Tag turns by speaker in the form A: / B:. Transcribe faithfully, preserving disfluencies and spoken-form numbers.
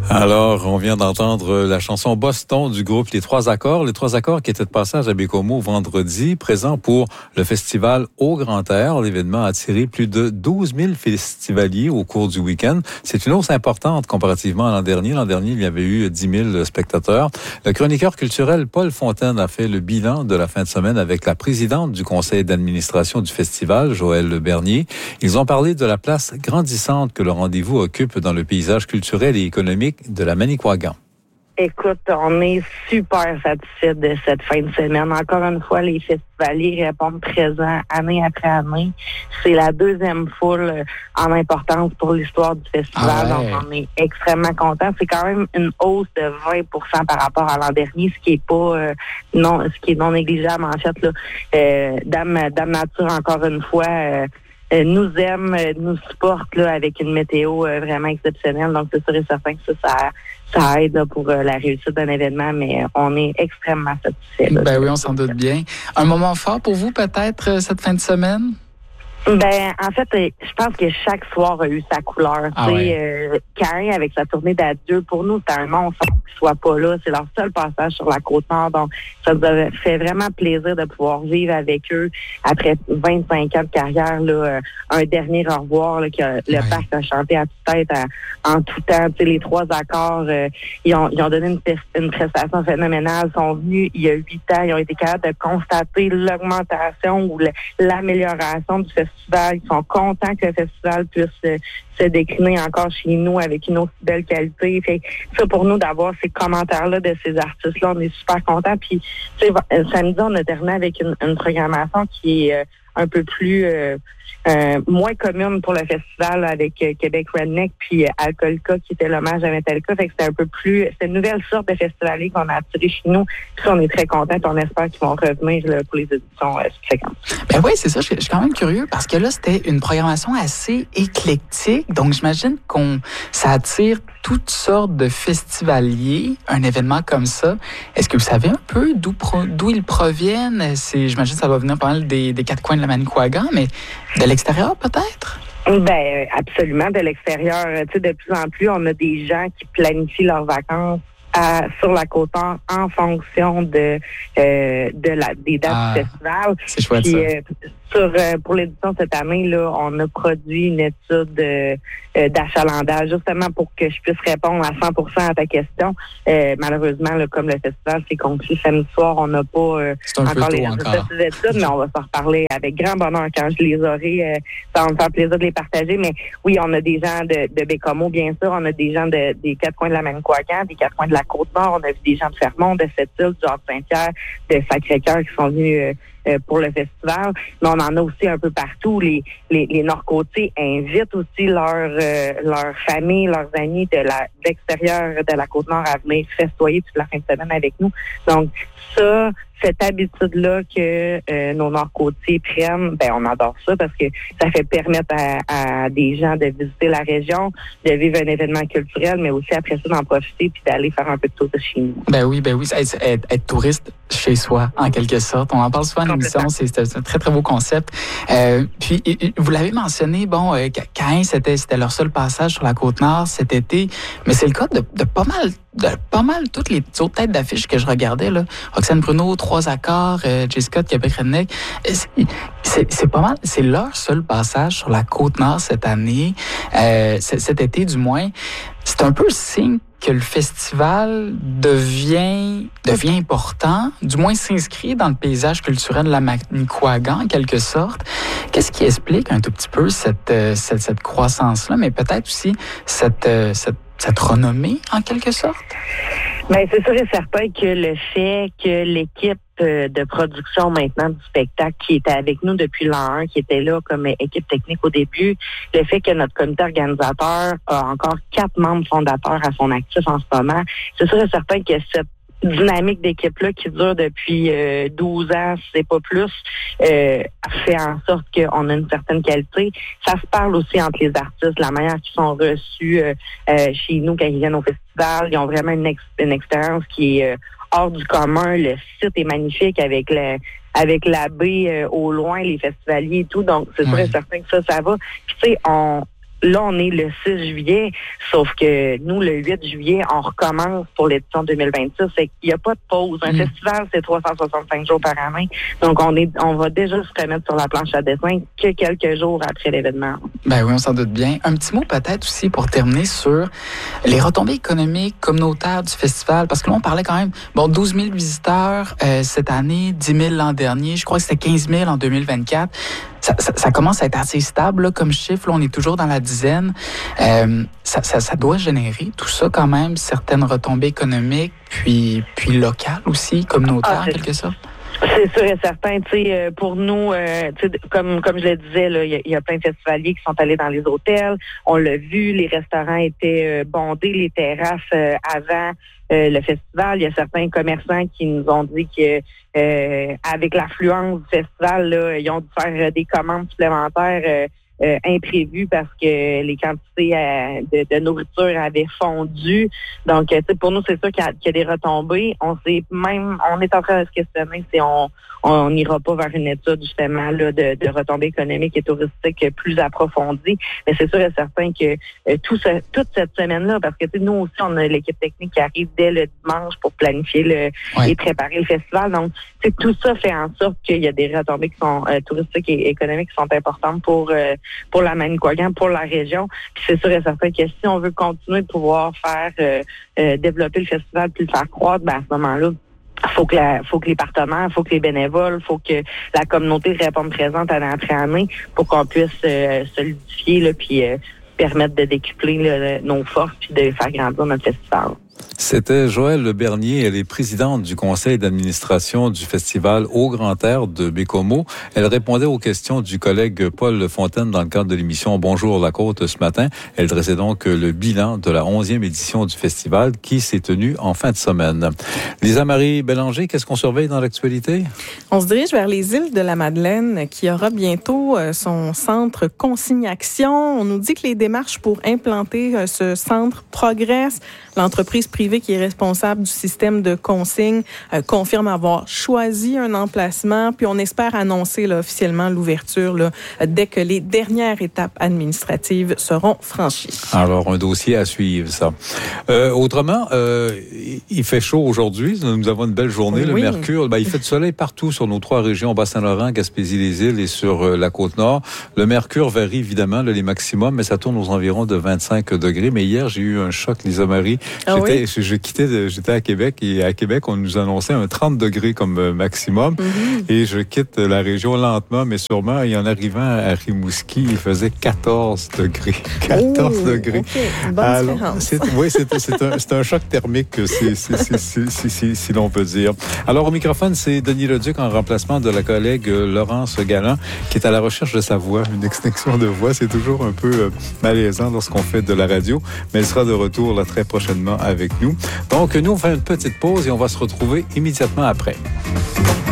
A: Alors, on vient d'entendre la chanson Boston du groupe Les Trois Accords. Les Trois Accords qui étaient de passage à Baie-Comeau vendredi, présent pour le festival Au Grand Air. L'événement a attiré plus de douze mille festivaliers au cours du week-end. C'est une hausse importante comparativement à l'an dernier. L'an dernier, il y avait eu dix mille spectateurs. Le chroniqueur culturel Paul Fontaine a fait le bilan de la fin de semaine avec la présidente du conseil d'administration du festival, Joëlle Bernier. Ils ont parlé de la place grandissante que le rendez-vous occupe dans le paysage culturel et économique de la Manicouagan.
B: Écoute, on est super satisfait de cette fin de semaine. Encore une fois, les festivaliers répondent présents année après année. C'est la deuxième foule en importance pour l'histoire du festival. Ah ouais. Donc, on est extrêmement contents. C'est quand même une hausse de vingt pour cent par rapport à l'an dernier, ce qui est pas euh, non, ce qui est non négligeable en fait. Là. Euh, Dame, Dame Nature, encore une fois, euh, Euh, nous aime, euh, nous supporte là, avec une météo euh, vraiment exceptionnelle. Donc, c'est sûr et certain que ça, ça, ça aide là, pour euh, la réussite d'un événement, mais euh, on est extrêmement satisfait. Là,
C: ben oui, on s'en doute bien. Un moment fort pour vous, peut-être, euh, cette fin de semaine?
B: Ben, en fait, euh, je pense que chaque soir a eu sa couleur. Ah ouais. euh, Caïn, avec sa tournée d'adieu, pour nous, c'était un non-sens qu'il soit pas là. C'est leur seul passage sur la Côte-Nord. Donc, ça nous a fait vraiment plaisir de pouvoir vivre avec eux après vingt-cinq ans de carrière, là, euh, un dernier au revoir, là, que ouais. le parc a chanté à toute tête à, en tout temps. Tu sais, les Trois Accords, euh, ils, ont, ils ont donné une, une prestation phénoménale. Ils sont venus il y a huit ans. Ils ont été capables de constater l'augmentation ou l'amélioration du festival. Ils sont contents que le festival puisse euh, se décliner encore chez nous avec une aussi belle qualité. Fait ça, pour nous, d'avoir ces commentaires-là de ces artistes-là, on est super contents. Puis, tu sais, samedi, on a terminé avec une, une programmation qui est euh, un peu plus euh, euh, moins commune pour le festival avec euh, Québec Redneck puis euh, Alcoolica qui était l'hommage à Metallica. Fait que c'était un peu plus, c'est une nouvelle sorte de festivalier qu'on a attiré chez nous. Puis on est très contents et on espère qu'ils vont revenir là, pour les éditions euh, fréquentes.
C: Ben oui, c'est ça. Je, je suis quand même curieux parce que là, c'était une programmation assez éclectique. Donc, j'imagine qu'on ça attire toutes sortes de festivaliers, un événement comme ça. Est-ce que vous savez un peu d'où, pro, d'où ils proviennent? C'est, j'imagine que ça doit venir pas mal des, des quatre coins de la Manicouagan, mais de l'extérieur peut-être?
B: Ben absolument, de l'extérieur. Tu sais, de plus en plus, on a des gens qui planifient leurs vacances à, sur la Côte-Nord en fonction de, euh, de la, des dates ah, du festival.
C: C'est chouette,
B: Puis,
C: ça.
B: Euh, sur, euh, pour l'édition cette année, là, on a produit une étude euh, euh, d'achalandage justement pour que je puisse répondre à cent pour cent à ta question. Euh, malheureusement, là, comme le festival s'est conclu samedi soir, on n'a pas euh, encore les résultats des études, mais on va s'en reparler avec grand bonheur quand je les aurai. Euh, ça va me faire plaisir de les partager. Mais oui, on a des gens de, de Baie-Comeau, bien sûr. On a des gens de, des quatre coins de la Manicouagan, des quatre coins de la Côte-Nord. On a vu des gens de Fermont, de Sept-Îles, du Hors-Saint-Pierre, de Sacré-Cœur qui sont venus euh, euh, pour le festival. Mais on en a aussi un peu partout. Les, les, les Nord-Côtiers invitent aussi leur, euh, leur famille, leurs amis de, la, de l'extérieur de la Côte-Nord à venir festoyer toute la fin de semaine avec nous. Donc, ça, cette habitude-là que euh, nos Nord-Côtiers prennent, ben on adore ça parce que ça fait permettre à, à des gens de visiter la région, de vivre un événement culturel, mais aussi après ça d'en profiter puis d'aller faire un peu de tour de chez nous.
C: Ben oui, ben oui, être, être, être touriste chez soi, en quelque sorte. On en parle souvent à l'émission, c'est, c'est un très, très beau concept. Euh, puis, vous l'avez mentionné, bon, euh, Caïn, c'était, c'était leur seul passage sur la Côte-Nord cet été, mais c'est le cas de, de pas mal de pas mal toutes les autres têtes d'affiches que je regardais, là. Roxane Bruno, Trois Accords, euh, J. Scott, Québec Redneck. C'est, c'est, c'est pas mal, c'est leur seul passage sur la Côte-Nord cette année, euh, cet été du moins. C'est un peu le signe que le festival devient, devient important, du moins s'inscrit dans le paysage culturel de la Manicouagan, en quelque sorte. Qu'est-ce qui explique un tout petit peu cette, cette, cette croissance-là, mais peut-être aussi cette, cette cette renommée, en quelque sorte?
B: Bien, c'est sûr et certain que le fait que l'équipe de production maintenant du spectacle qui était avec nous depuis l'an un, qui était là comme équipe technique au début, le fait que notre comité organisateur a encore quatre membres fondateurs à son actif en ce moment, c'est sûr et certain que cette dynamique d'équipe-là qui dure depuis euh, douze ans, si c'est pas plus, euh, fait en sorte qu'on a une certaine qualité. Ça se parle aussi entre les artistes, la manière qu'ils sont reçus euh, euh, chez nous quand ils viennent au festival. Ils ont vraiment une, ex- une expérience qui est euh, hors du commun. Le site est magnifique avec le avec la baie euh, au loin, les festivaliers et tout. Donc, c'est sûr et certain que ça, ça va. Puis, tu sais, on là, on est le six juillet, sauf que nous, le huit juillet, on recommence pour l'édition deux mille vingt-six. Fait qu'il n'y a pas de pause. Un mmh. festival, c'est trois cent soixante-cinq jours par année. Donc, on est, on va déjà se remettre sur la planche à dessin que quelques jours après l'événement.
C: Ben oui, on s'en doute bien. Un petit mot peut-être aussi pour terminer sur les retombées économiques communautaires du festival, parce que là, on parlait quand même, bon, douze mille visiteurs euh, cette année, dix mille l'an dernier, je crois que c'était quinze mille en deux mille vingt-quatre. Ça, ça, ça commence à être assez stable là, comme chiffre. Là, on est toujours dans la dizaine. Euh, ça, ça, ça doit générer tout ça quand même, certaines retombées économiques, puis, puis locales aussi, communautaires ah, en quelque sorte.
B: C'est sûr et certain. Tu sais, pour nous, euh, comme comme je le disais, là, il y, y a plein de festivaliers qui sont allés dans les hôtels. On l'a vu, les restaurants étaient euh, bondés, les terrasses euh, avant euh, le festival. Il y a certains commerçants qui nous ont dit que euh, avec l'affluence du festival, là, ils ont dû faire des commandes supplémentaires euh, Euh, imprévu parce que les quantités euh, de, de nourriture avaient fondu. Donc, euh, pour nous, c'est sûr qu'il y, a, qu'il y a des retombées. On sait même, on est en train de se questionner si on on n'ira pas vers une étude justement là de, de retombées économiques et touristiques plus approfondies. Mais c'est sûr et certain que euh, tout ce, toute cette semaine-là, parce que nous aussi, on a l'équipe technique qui arrive dès le dimanche pour planifier le ouais. et préparer le festival. Donc, tout ça fait en sorte qu'il y a des retombées qui sont euh, touristiques et économiques qui sont importantes pour euh, pour la Manicouagan, pour la région. Puis c'est sûr et certain que si on veut continuer de pouvoir faire euh, euh, développer le festival puis le faire croître, ben à ce moment-là, faut que la, faut que les partenaires, faut que les bénévoles, faut que la communauté réponde présente année après année pour qu'on puisse euh, solidifier là, puis euh, permettre de décupler là, nos forces puis de faire grandir notre festival.
A: C'était Joëlle Bernier, elle est présidente du conseil d'administration du festival Au Grand Air de Baie-Comeau. Elle répondait aux questions du collègue Paul Fontaine dans le cadre de l'émission Bonjour la Côte ce matin. Elle dressait donc le bilan de la onzième édition du festival qui s'est tenue en fin de semaine. Lisa-Marie Bélanger, qu'est-ce qu'on surveille dans l'actualité?
D: On se dirige vers les îles de la Madeleine qui aura bientôt son centre Consigne-Action. On nous dit que les démarches pour implanter ce centre progressent. L'entreprise privée qui est responsable du système de consigne euh, confirme avoir choisi un emplacement, puis on espère annoncer là, officiellement l'ouverture là, dès que les dernières étapes administratives seront franchies.
A: Alors, un dossier à suivre, ça. Euh, autrement, euh, il fait chaud aujourd'hui. Nous avons une belle journée. Oui. Le mercure, ben, il fait du soleil partout sur nos trois régions, Bas-Saint-Laurent, Gaspésie-les-Îles et sur euh, la Côte-Nord. Le mercure varie évidemment, là, les maximums, mais ça tourne aux environs de vingt-cinq degrés. Mais hier, j'ai eu un choc, Lisa-Marie.
D: Ah
A: j'étais,
D: oui?
A: je, je quittais, j'étais à Québec et à Québec, on nous annonçait un trente degrés comme maximum. Mm-hmm. Et je quitte la région lentement, mais sûrement. Et en arrivant à Rimouski, il faisait quatorze degrés. quatorze
D: oh,
A: degrés.
D: Okay. Bonne
A: Alors,
D: différence.
A: c'est, oui, c'est, c'est, un, c'est un choc thermique, si, si, si, si, si, si, si l'on peut dire. Alors, au microphone, c'est Denis Leduc en remplacement de la collègue Laurence Galland, qui est à la recherche de sa voix, une extinction de voix. C'est toujours un peu euh, malaisant lorsqu'on fait de la radio, mais elle sera de retour là, très prochainement avec nous. Donc, nous, on fait une petite pause et on va se retrouver immédiatement après.